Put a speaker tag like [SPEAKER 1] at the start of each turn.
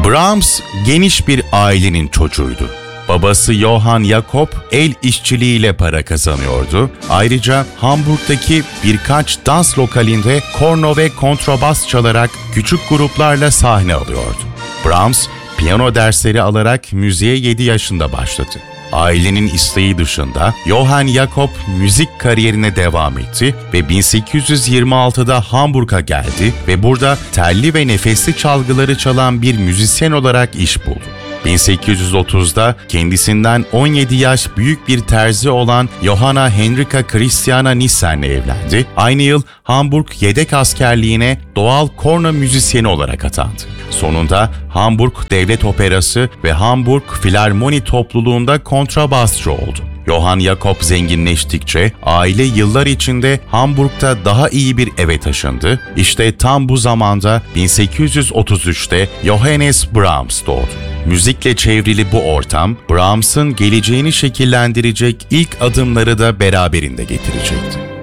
[SPEAKER 1] Brahms geniş bir ailenin çocuğuydu. Babası Johann Jakob el işçiliğiyle para kazanıyordu. Ayrıca Hamburg'daki birkaç dans lokalinde korno ve kontrabas çalarak küçük gruplarla sahne alıyordu. Brahms, piyano dersleri alarak müziğe 7 yaşında başladı. Ailenin isteği dışında Johann Jakob müzik kariyerine devam etti ve 1826'da Hamburg'a geldi ve burada telli ve nefesli çalgıları çalan bir müzisyen olarak iş buldu. 1830'da kendisinden 17 yaş büyük bir terzi olan Johanna Henrika Christiana Nissen'le evlendi. Aynı yıl Hamburg yedek askerliğine doğal korna müzisyeni olarak atandı. Sonunda Hamburg Devlet Operası ve Hamburg Filarmoni topluluğunda kontrabasçı oldu. Johann Jakob zenginleştikçe aile yıllar içinde Hamburg'da daha iyi bir eve taşındı. İşte tam bu zamanda 1833'te Johannes Brahms doğdu. Müzikle çevrili bu ortam, Brahms'ın geleceğini şekillendirecek ilk adımları da beraberinde getirecekti.